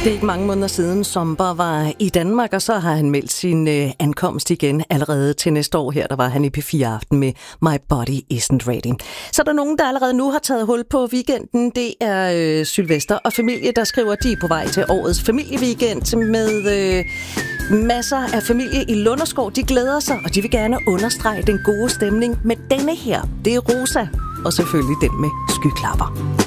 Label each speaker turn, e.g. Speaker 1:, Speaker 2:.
Speaker 1: Det er ikke mange måneder siden, Zomber var i Danmark, og så har han meldt sin ankomst igen allerede til næste år. Her der var han i P4 Aften med My Body Isn't Ready. Så er der nogen, der allerede nu har taget hul på weekenden. Det er Sylvester og familie, der skriver, de er på vej til årets familieweekend med masser af familie i Lunderskov. De glæder sig, og de vil gerne understrege den gode stemning med denne her. Det er Rosa, og selvfølgelig den med skyklapper.